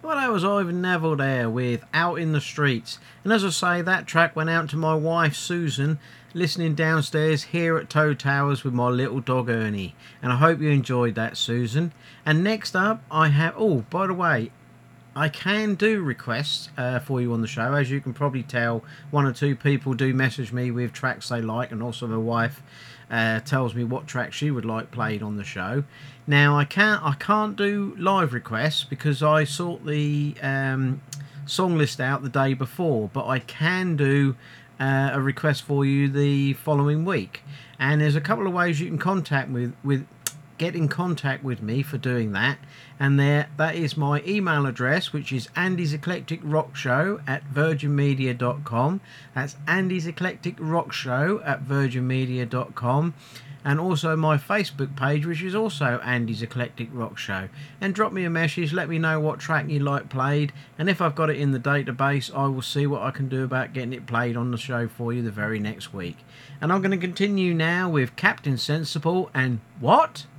Well, that was Ivan Neville there with Out in the Streets. And as I say, that track went out to my wife Susan, listening downstairs here at Toe Towers with my little dog Ernie. And I hope you enjoyed that, Susan. And next up, I have... Oh, by the way, I can do requests for you on the show. As you can probably tell, one or two people do message me with tracks they like, and also my wife tells me what track she would like played on the show. Now I can't do live requests because I sort the song list out the day before, but I can do a request for you the following week. And there's a couple of ways you can get in contact with me for doing that, and that is my email address, which is andyseclecticrockshow@virginmedia.com. That's andyseclecticrockshow@virginmedia.com, and also my Facebook page, which is also Andy's Eclectic Rock Show. And drop me a message, let me know what track you like played, and if I've got it in the database, I will see what I can do about getting it played on the show for you the very next week. And I'm going to continue now with Captain Sensible and What?